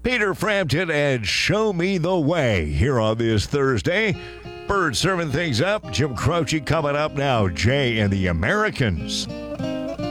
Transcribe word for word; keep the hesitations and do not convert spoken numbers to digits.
Peter Frampton and Show Me the Way here on this Thursday. Bird serving things up. Jim Croce coming up now. Jay and the Americans.